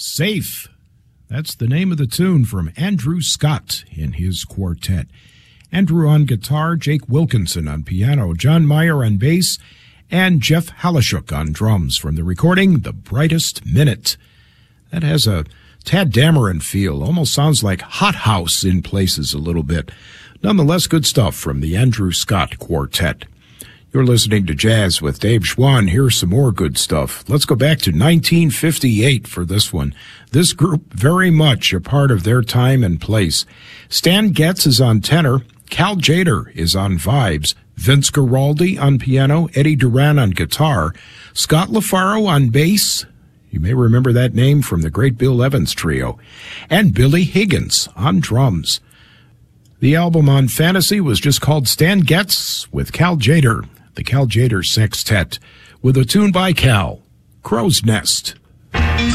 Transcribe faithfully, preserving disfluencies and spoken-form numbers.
Safe. That's the name of the tune from Andrew Scott in his quartet. Andrew on guitar, Jake Wilkinson on piano, John Meyer on bass, and Jeff Halashuk on drums from the recording The Brightest Minute. That has a Tad Dameron feel, almost sounds like Hot House in places a little bit. Nonetheless, good stuff from the Andrew Scott Quartet. You're listening to Jazz with Dave Schwann. Here's some more good stuff. Let's go back to nineteen fifty-eight for this one. This group very much a part of their time and place. Stan Getz is on tenor. Cal Tjader is on vibes. Vince Guaraldi on piano. Eddie Duran on guitar. Scott LaFaro on bass. You may remember that name from the great Bill Evans Trio. And Billy Higgins on drums. The album on Fantasy was just called Stan Getz with Cal Tjader. The Cal Tjader Sextet with a tune by Cal, Crow's Nest.